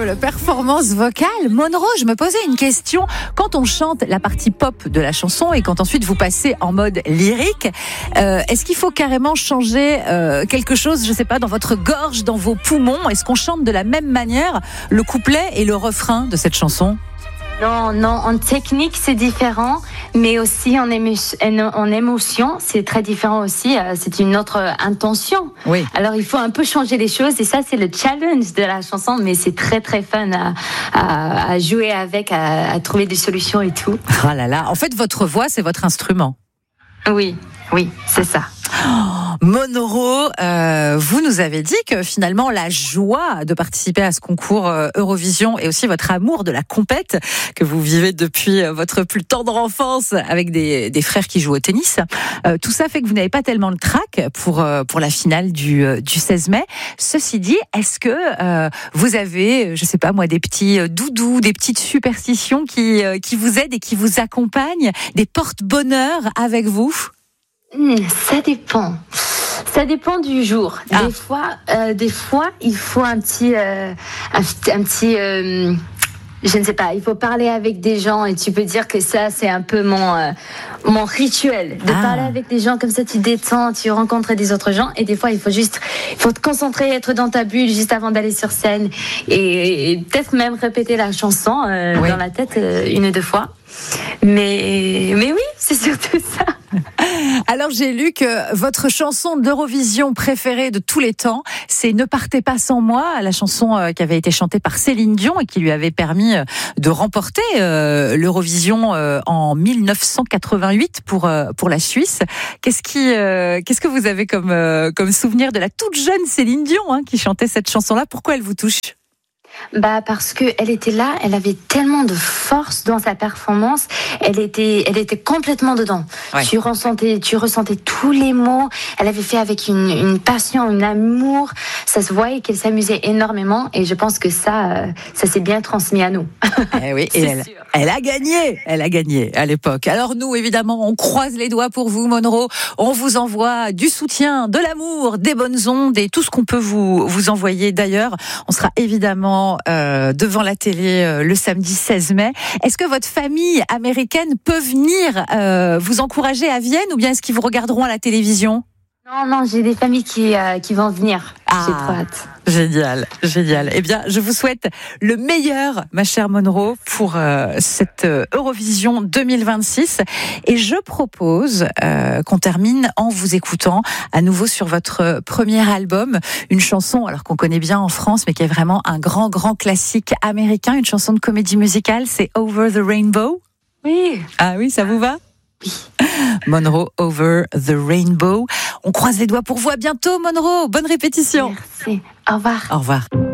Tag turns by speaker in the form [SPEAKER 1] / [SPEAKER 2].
[SPEAKER 1] Incroyable performance vocale. Monroe, je me posais une question. Quand on chante la partie pop de la chanson et quand ensuite vous passez en mode lyrique, est-ce qu'il faut carrément changer quelque chose, je sais pas, dans votre gorge, dans vos poumons? Est-ce qu'on chante de la même manière le couplet et le refrain de cette chanson?
[SPEAKER 2] Non, en technique c'est différent, mais aussi en émotion c'est très différent aussi, c'est une autre intention.
[SPEAKER 1] Oui.
[SPEAKER 2] Alors il faut un peu changer les choses et ça c'est le challenge de la chanson, mais c'est très très fun à jouer avec, à trouver des solutions et tout.
[SPEAKER 1] Ah là là, en fait votre voix c'est votre instrument.
[SPEAKER 2] Oui, c'est ça.
[SPEAKER 1] Monroe, vous nous avez dit que finalement la joie de participer à ce concours Eurovision et aussi votre amour de la compète que vous vivez depuis votre plus tendre enfance avec des frères qui jouent au tennis, tout ça fait que vous n'avez pas tellement le trac pour la finale du 16 mai. Ceci dit, est-ce que vous avez, je sais pas moi, des petits doudous, des petites superstitions qui vous aident et qui vous accompagnent, des porte-bonheur avec vous?
[SPEAKER 2] Ça dépend. Ça dépend du jour.
[SPEAKER 1] Ah.
[SPEAKER 2] Des fois, il faut un petit, je ne sais pas, il faut parler avec des gens et tu peux dire que ça, c'est un peu mon rituel. De parler avec des gens comme ça, tu détends, tu rencontres des autres gens et des fois, il faut te concentrer, être dans ta bulle juste avant d'aller sur scène et peut-être même répéter la chanson dans la tête une ou deux fois. Mais oui, c'est surtout ça.
[SPEAKER 1] Alors j'ai lu que votre chanson d'Eurovision préférée de tous les temps, c'est Ne partez pas sans moi, la chanson qui avait été chantée par Céline Dion et qui lui avait permis de remporter l'Eurovision en 1988 pour la Suisse. Qu'est-ce que vous avez comme souvenir de la toute jeune Céline Dion qui chantait cette chanson-là? Pourquoi elle vous touche?
[SPEAKER 2] Parce que elle était là, elle avait tellement de force dans sa performance, elle était complètement dedans.
[SPEAKER 1] Ouais.
[SPEAKER 2] Tu ressentais tous les mots, elle avait fait avec une passion, un amour, ça se voyait qu'elle s'amusait énormément et je pense que ça s'est bien transmis à nous.
[SPEAKER 1] Eh oui, et elle a gagné à l'époque. Alors nous, évidemment, on croise les doigts pour vous, Monroe. On vous envoie du soutien, de l'amour, des bonnes ondes et tout ce qu'on peut vous envoyer. D'ailleurs, on sera évidemment devant la télé le samedi 16 mai. Est-ce que votre famille américaine peut venir vous encourager à Vienne ou bien est-ce qu'ils vous regarderont à la télévision?
[SPEAKER 2] Non, j'ai des familles qui vont venir. J'ai trop hâte.
[SPEAKER 1] Génial. Eh bien, je vous souhaite le meilleur, ma chère Monroe, pour cette Eurovision 2026. Et je propose qu'on termine en vous écoutant à nouveau sur votre premier album, une chanson alors qu'on connaît bien en France, mais qui est vraiment un grand classique américain, une chanson de comédie musicale, c'est Over the Rainbow.
[SPEAKER 2] Oui.
[SPEAKER 1] Ah oui, ça vous va?
[SPEAKER 2] Oui.
[SPEAKER 1] Monroe, Over the Rainbow. On croise les doigts pour vous. À bientôt, Monroe. Bonne répétition.
[SPEAKER 2] Merci. Au revoir.
[SPEAKER 1] Au revoir.